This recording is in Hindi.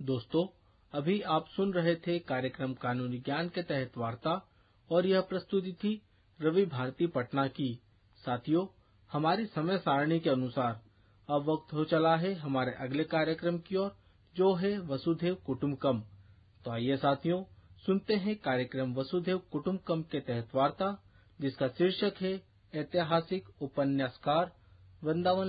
दोस्तों, अभी आप सुन रहे थे कार्यक्रम कानूनी ज्ञान के तहत वार्ता, और यह प्रस्तुति थी रवि भारती पटना की। साथियों, हमारी समय सारणी के अनुसार अब वक्त हो चला है हमारे अगले कार्यक्रम की ओर, जो है वसुधैव कुटुंबकम। तो आइए साथियों, सुनते हैं कार्यक्रम वसुधैव कुटुंबकम के तहत वार्ता, जिसका शीर्षक है ऐतिहासिक उपन्यासकार वृंदावन